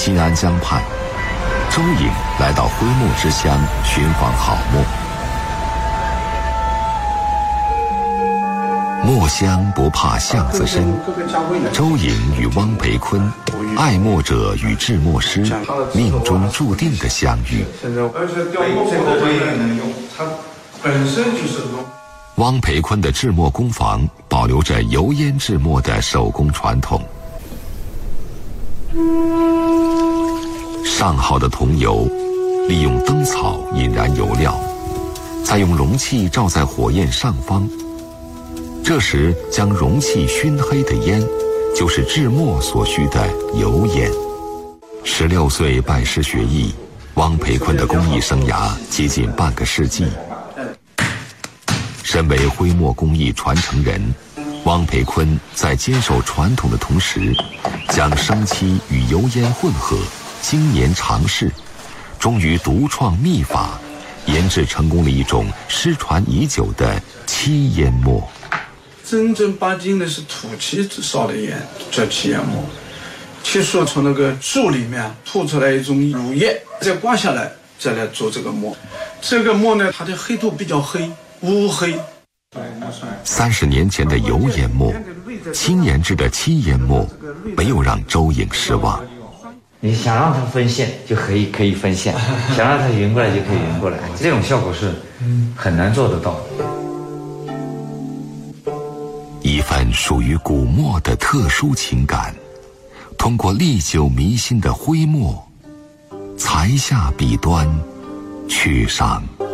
新安江畔，周颖来到徽墨之乡寻访好墨。墨香不怕巷子深，周颖与汪培坤，爱墨者与制墨师，命中注定的相遇。 而且雕墨这个也能用，它本身就是龙。 汪培坤的制墨工坊保留着油烟制墨的手工传统。上好的桐油，利用灯草引燃油料，再用容器照在火焰上方。这时将容器熏黑的烟，就是制墨所需的油烟。16岁拜师学艺，汪培坤的工艺生涯接近半个世纪。身为徽墨工艺传承人，汪培坤在坚守传统的同时，将生漆与油烟混合，经年尝试，终于独创秘法，研制成功了一种失传已久的漆烟墨。 真正八经的是土漆烧的烟，叫漆烟墨。漆树从那个树里面吐出来一种乳液，再刮下来，再来做这个墨。这个墨呢，它的黑度比较黑，乌黑。 30年前的油烟墨，新研制的漆烟墨，没有让周颖失望。 你想让它分线就可以分线，想让它匀过来就可以匀过来，这种效果是很难做得到。 一份属于古墨的特殊情感，通过历久弥新的徽墨，裁下笔端，去上